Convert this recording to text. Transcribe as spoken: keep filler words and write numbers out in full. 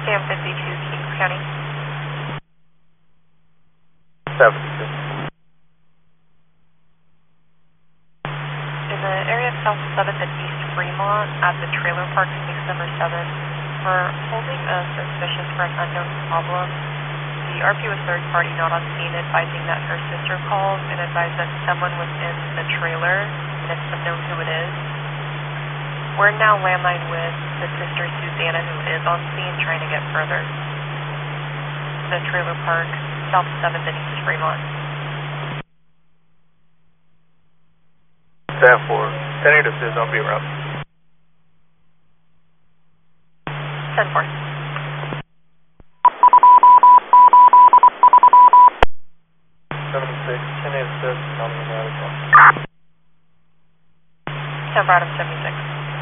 Cam fifty-two, Kings County. seventy-six. In the area of South seventh and East Fremont at the trailer park six number seven, we're holding a suspicion for an unknown problem. The R P was third party not on scene, advising that her sister called and advised that someone was in the trailer and it's unknown who it is. We're now landline with the sister Susanna, who is on scene, trying to get further. The trailer park, South seventh and East Fremont. ten four. ten eight assist, I'll be around. ten four. seventy-six. ten eight assist, I'll be around as well. ten four out of seventy-six.